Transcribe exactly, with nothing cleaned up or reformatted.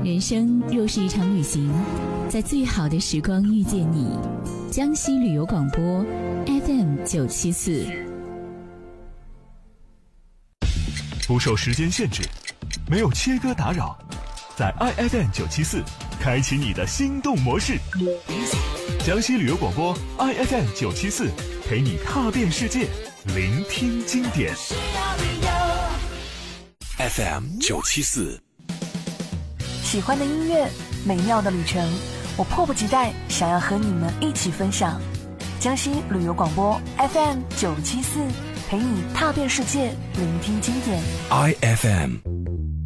人生若是一场旅行，在最好的时光遇见你。江西旅游广播 F M 九七四， 不受时间限制，没有切割打扰，在 I F M 九七四开启你的心动模式。江西旅游广播 I F M 九七四陪你踏遍世界，聆听经典。 F M 九七四， 喜欢的音乐，美妙的旅程，我迫不及待想要和你们一起分享。江西旅游广播 F M 九七四，陪你踏遍世界，聆听经典。 I F M